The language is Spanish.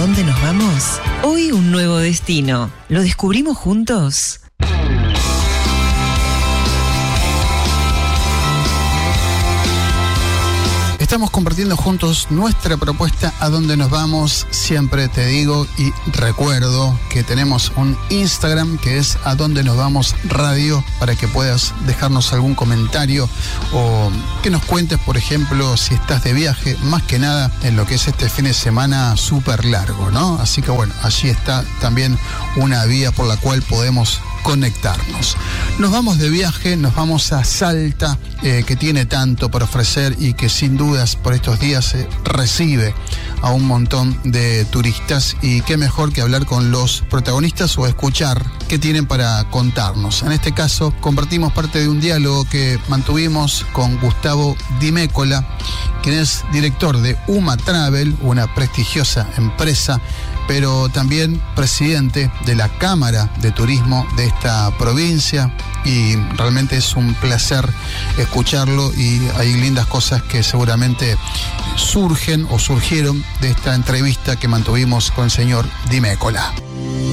dónde nos vamos? Hoy un nuevo destino. ¿Lo descubrimos juntos? Estamos compartiendo juntos nuestra propuesta a dónde nos vamos. Siempre te digo y recuerdo que tenemos un Instagram que es a dónde nos vamos radio, para que puedas dejarnos algún comentario o que nos cuentes, por ejemplo, si estás de viaje, más que nada en lo que es este fin de semana súper largo, ¿no? Así que bueno, allí está también una vía por la cual podemos conectarnos. Nos vamos de viaje, nos vamos a Salta, que tiene tanto para ofrecer y que sin dudas por estos días recibe a un montón de turistas, y qué mejor que hablar con los protagonistas o escuchar qué tienen para contarnos. En este caso compartimos parte de un diálogo que mantuvimos con Gustavo Di Mécola, quien es director de UMA Travel, una prestigiosa empresa, pero también presidente de la Cámara de Turismo de esta provincia, y realmente es un placer escucharlo, y hay lindas cosas que seguramente surgen o surgieron de esta entrevista que mantuvimos con el señor Di Mécola.